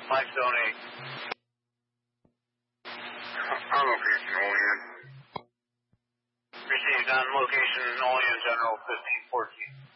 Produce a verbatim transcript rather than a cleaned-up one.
Mike Zone eight. On location, Olean. Received on location, Olean General fifteen fourteen.